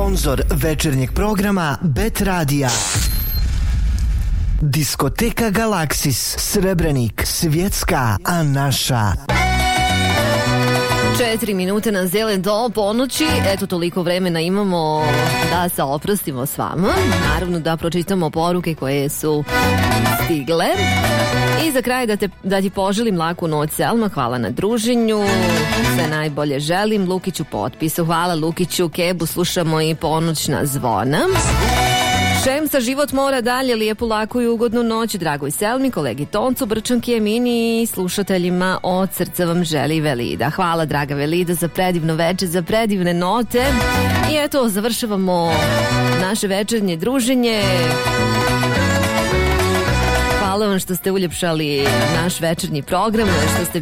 Sponzor večernjeg programa Bet Radija. Diskoteka Galaksis, Srebrenik, svjetska, a naša. 4 minute na zelen do ponoći. Eto, toliko vremena imamo da se oprostimo s vama. Naravno da pročitamo poruke koje su stigle. I za kraj da ti poželim laku noć, Selma. Hvala na druženju. Sve najbolje želim. Lukiću potpisu. Hvala Lukiću. Kebu slušamo i ponoćna zvona. Šemsa, život mora dalje, lijepu, laku i ugodnu noć, dragoj Selmi, kolegi Toncu, Brčanki, Emini i slušateljima od srca vam želi Velida. Hvala, draga Velida, za predivno večer, za predivne note. I eto, završavamo naše večernje druženje. Hvala vam što ste uljepšali naš večernji program, što ste